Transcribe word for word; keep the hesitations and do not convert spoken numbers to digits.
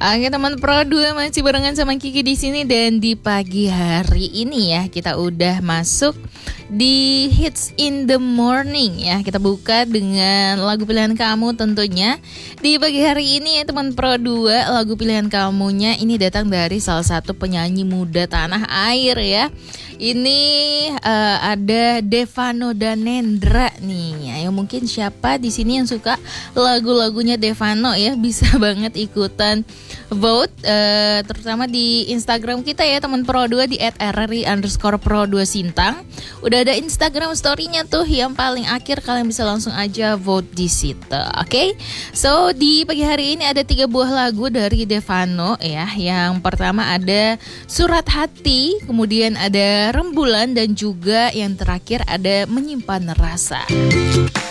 Oke teman Pro dua masih barengan sama Kiki di sini, dan di pagi hari ini ya kita udah masuk di Hits in the Morning ya. Kita buka dengan lagu pilihan kamu tentunya. Di pagi hari ini ya teman Pro dua, lagu pilihan kamunya ini datang dari salah satu penyanyi muda tanah air ya. Ini uh, ada Devano Danendra nih. Ayo mungkin siapa di sini yang suka lagu-lagunya Devano ya, bisa banget ikutan vote uh, terutama di Instagram kita ya teman Pro dua di et rri underscore pro dua sintang. Udah ada Instagram story-nya tuh yang paling akhir, kalian bisa langsung aja vote di situ. Oke. Okay? So di pagi hari ini ada tiga buah lagu dari Devano ya. Yang pertama ada Surat Hati, kemudian ada Rembulan, dan juga yang terakhir ada Menyimpan Rasa.